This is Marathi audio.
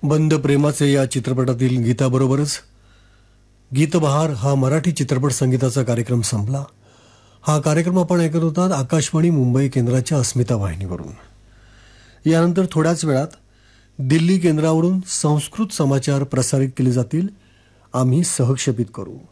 बंद प्रेमाचे या चित्रपटातील गीताबरोबरच गीतबहार हा मराठी चित्रपट संगीताचा कार्यक्रम संपला. हा कार्यक्रम आपण ऐकत होतात आकाशवाणी मुंबई केंद्राच्या अस्मिता वाहिनीवरून. यानंतर थोड्याच वेळात दिल्ली केंद्रावरून संस्कृत समाचार प्रसारित केले जातील. आम्ही सहक्षेपित करू.